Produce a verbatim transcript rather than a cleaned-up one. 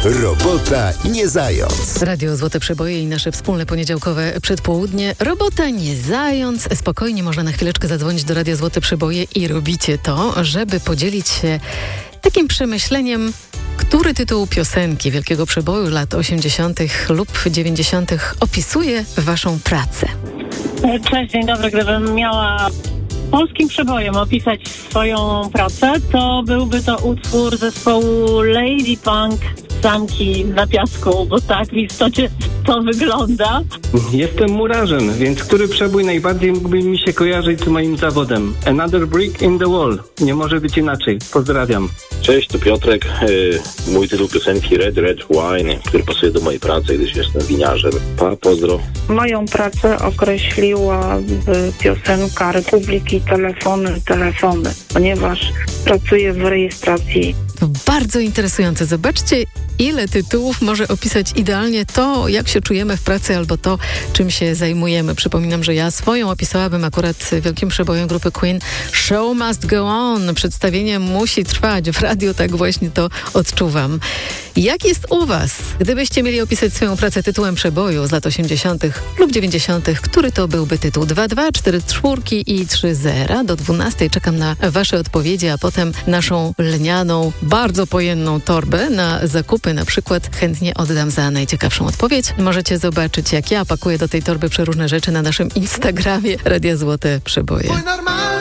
Robota nie zając. Radio Złote Przeboje i nasze wspólne poniedziałkowe przedpołudnie. Robota nie zając. Spokojnie można na chwileczkę zadzwonić do Radia Złote Przeboje i robicie to, żeby podzielić się takim przemyśleniem, który tytuł piosenki wielkiego przeboju lat osiemdziesiątych lub dziewięćdziesiątych opisuje waszą pracę. Cześć, dzień dobry. Gdybym miała polskim przebojem opisać swoją pracę, to byłby to utwór zespołu Lady Punk Zamki na piasku, bo tak w istocie to wygląda. Jestem murarzem, więc który przebój najbardziej mógłby mi się kojarzyć z moim zawodem? Another Brick in the Wall. Nie może być inaczej. Pozdrawiam. Cześć, tu Piotrek. Yy, mój tytuł piosenki Red Red Wine, który pasuje do mojej pracy, gdyż jestem winiarzem. Pa, pozdro. Moją pracę określiła piosenka Republiki Telefony, Telefony, ponieważ pracuję w rejestracji. To bardzo interesujące. Zobaczcie, ile tytułów może opisać idealnie to, jak się czujemy w pracy albo to, czym się zajmujemy. Przypominam, że ja swoją opisałabym akurat wielkim przebojem grupy Queen Show Must Go On. Przedstawienie musi trwać. W radiu tak właśnie to odczuwam. Jak jest u was? Gdybyście mieli opisać swoją pracę tytułem przeboju z lat osiemdziesiątych lub dziewięćdziesiątych, który to byłby tytuł? dwa dwa cztery cztery i trzy zero. Do dwunastej czekam na wasze odpowiedzi, a potem naszą lnianą, bardzo pojemną torbę na zakupy na przykład chętnie oddam za najciekawszą odpowiedź. Możecie zobaczyć, jak ja pakuję do tej torby przeróżne rzeczy na naszym Instagramie Radia Złote Przeboje.